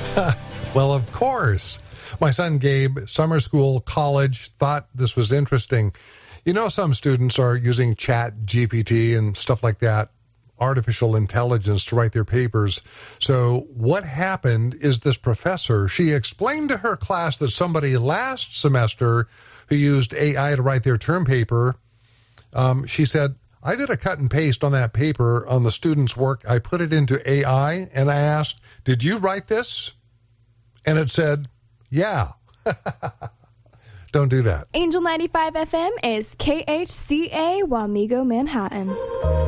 Well, of course. My son Gabe, summer school, college, thought this was interesting. You know, some students are using Chat GPT and stuff like that, artificial intelligence, to write their papers. So what happened is this professor, she explained to her class that somebody last semester who used AI to write their term paper, she said, I did a cut and paste on that paper on the student's work. I put it into AI and I asked, did you write this? And it said, yeah. Don't do that. Angel 95 FM is KHCA Wamego, Manhattan.